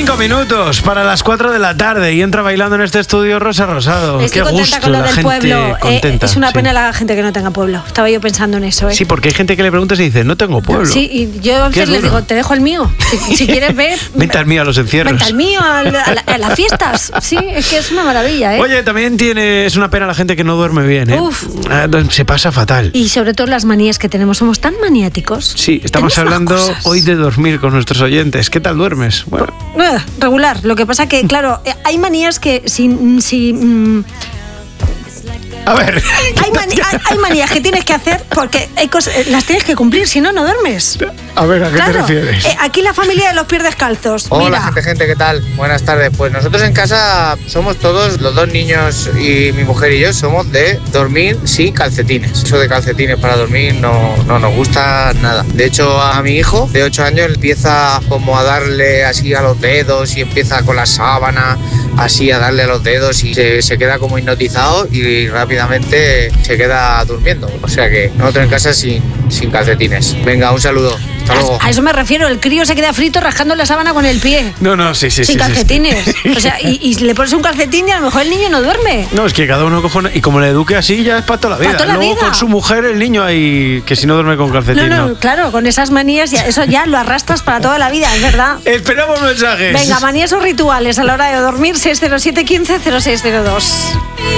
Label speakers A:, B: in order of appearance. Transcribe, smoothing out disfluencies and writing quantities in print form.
A: 5 minutos para las 4 de la tarde y entra bailando en este estudio Rosa Rosado.
B: Estoy
A: Qué
B: contenta
A: gusto,
B: con lo
A: la
B: del
A: gente
B: pueblo.
A: contenta.
B: Es una pena
A: sí.
B: la gente que no tenga pueblo. Estaba yo pensando en eso.
A: Sí, porque hay gente que le preguntas y dice, no tengo pueblo.
B: Sí, y yo a
A: Qué
B: veces les
A: duro.
B: digo, te dejo el mío. Si quieres ver,
A: Vente al mío a los encierros.
B: vente al mío, a las fiestas. Sí, es que es una maravilla, ¿eh?
A: Oye, también es una pena la gente que no duerme bien, ¿eh?
B: Uf.
A: Se pasa fatal.
B: Y sobre todo las manías que tenemos. Somos tan maniáticos.
A: Sí, estamos
B: Tenemos
A: hablando
B: unas cosas.
A: hoy de dormir con nuestros oyentes. ¿Qué tal duermes? Bueno,
B: Regular. Lo que pasa que, claro, hay manías que
A: a ver.
B: hay manías que tienes que hacer porque hay cosas, las tienes que cumplir, si no, no duermes.
A: A ver, ¿a qué te
B: Claro,
A: refieres?
B: aquí la familia de los pies descalzos.
C: Hola
B: Mira,
C: gente, ¿qué tal? Buenas tardes. Pues nosotros en casa somos todos, los dos niños y mi mujer y yo, somos de dormir sin calcetines. Eso de calcetines para dormir no nos gusta nada. De hecho, a mi hijo de 8 años empieza como a darle así a los dedos y empieza con la sábana así a darle a los dedos y se queda como hipnotizado y rápidamente se queda durmiendo. O sea que nosotros en casa sin calcetines. Venga, un saludo. Hasta luego.
B: a eso me refiero. El crío se queda frito rascando la sábana con el pie.
A: No, sí.
B: Sin
A: sí,
B: calcetines.
A: sí.
B: O sea, y le pones un calcetín y a lo mejor el niño no duerme.
A: No, es que cada uno coge y como le eduque así ya es para toda la vida.
B: Para toda la
A: Luego
B: vida.
A: con su mujer el niño ahí que si no duerme con calcetín,
B: No, claro, con esas manías, eso ya lo arrastras para toda la vida, es verdad.
A: Esperamos mensajes.
B: Venga, manías o rituales a la hora de dormir, 607 15 0602.